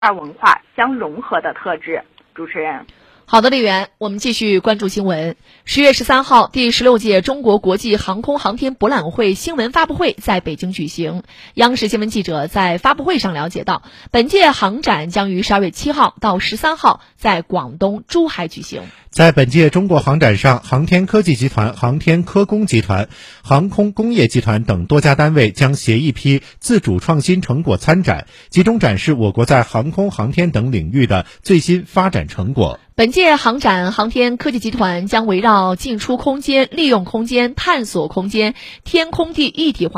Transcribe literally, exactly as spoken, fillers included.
二文化相融合的特质。主持人。 好的，李媛，我们继续关注新闻。十月十三号，第十六届中国国际航空航天博览会新闻发布会在北京举行。央视新闻记者在发布会上了解到，本届航展将于十二月七号到十三号在广东珠海举行。 在本届中国航展上，航天科技集团、航天科工集团、航空工业集团等多家单位将携一批自主创新成果参展，集中展示我国在航空航天等领域的最新发展成果。 本届航展，航天科技集团将围绕进出空间、利用空间、探索空间、天空地一体化